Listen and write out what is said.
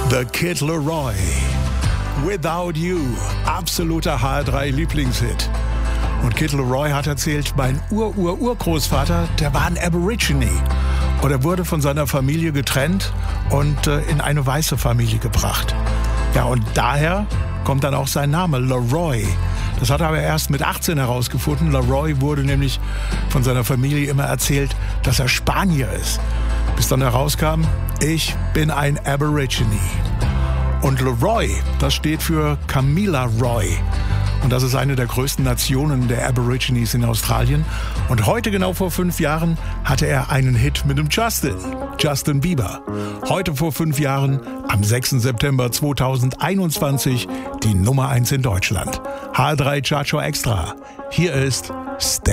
The Kid Laroi. Without You. Absoluter HR3-Lieblingshit. Und Kid Laroi hat erzählt, mein Urgroßvater, der war ein Aborigine. Und er wurde von seiner Familie getrennt und in eine weiße Familie gebracht. Ja, und daher kommt dann auch sein Name, Laroi. Das hat er aber erst mit 18 herausgefunden. Laroi wurde nämlich von seiner Familie immer erzählt, dass er Spanier ist. Bis dann herauskam, ich bin ein Aborigine. Und Laroi, das steht für Kamilaroi. Und das ist eine der größten Nationen der Aborigines in Australien. Und heute, genau vor 5 Jahren, hatte er einen Hit mit dem Justin Bieber. Heute vor 5 Jahren, am 6. September 2021, die Nummer 1 in Deutschland. HR3 Chartshow Extra. Hier ist Stay